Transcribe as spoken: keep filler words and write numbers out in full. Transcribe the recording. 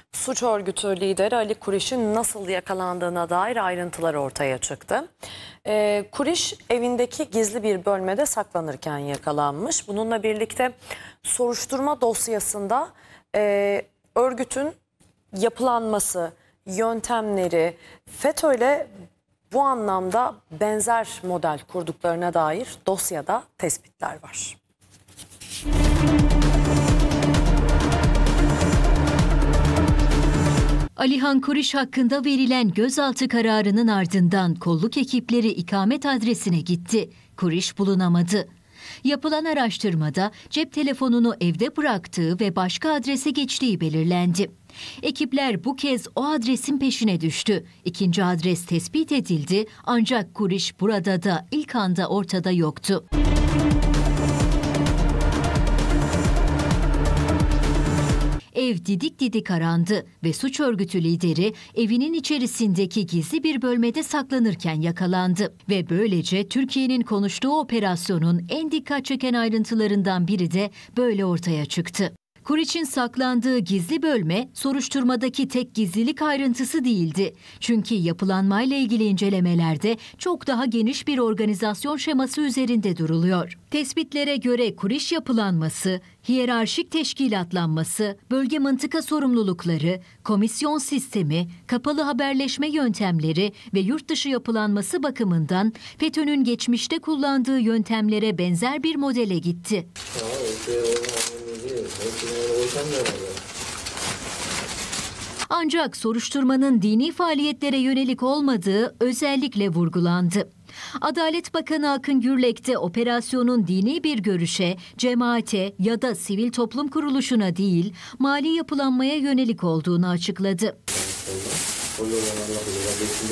Suç örgütü lideri Ali Kuriş'in nasıl yakalandığına dair ayrıntılar ortaya çıktı. Ee, Kuriş evindeki gizli bir bölmede saklanırken yakalanmış. Bununla birlikte soruşturma dosyasında e, örgütün yapılanması, yöntemleri, FETÖ'yle bu anlamda benzer model kurduklarına dair dosyada tespitler var. Alihan Kuriş hakkında verilen gözaltı kararının ardından kolluk ekipleri ikamet adresine gitti. Kuriş bulunamadı. Yapılan araştırmada cep telefonunu evde bıraktığı ve başka adrese geçtiği belirlendi. Ekipler bu kez o adresin peşine düştü. İkinci adres tespit edildi ancak Kuriş burada da ilk anda ortada yoktu. Ev didik didik arandı ve suç örgütü lideri evinin içerisindeki gizli bir bölmede saklanırken yakalandı. Ve böylece Türkiye'nin konuştuğu operasyonun en dikkat çeken ayrıntılarından biri de böyle ortaya çıktı. Kuriç'in saklandığı gizli bölme soruşturmadaki tek gizlilik ayrıntısı değildi. Çünkü yapılanmayla ilgili incelemelerde çok daha geniş bir organizasyon şeması üzerinde duruluyor. Tespitlere göre Kuriç yapılanması, hiyerarşik teşkilatlanması, bölge mıntıka sorumlulukları, komisyon sistemi, kapalı haberleşme yöntemleri ve yurt dışı yapılanması bakımından FETÖ'nün geçmişte kullandığı yöntemlere benzer bir modele gitti. Ancak soruşturmanın dini faaliyetlere yönelik olmadığı özellikle vurgulandı. Adalet Bakanı Akın Gürlek de operasyonun dini bir görüşe, cemaate ya da sivil toplum kuruluşuna değil, mali yapılanmaya yönelik olduğunu açıkladı.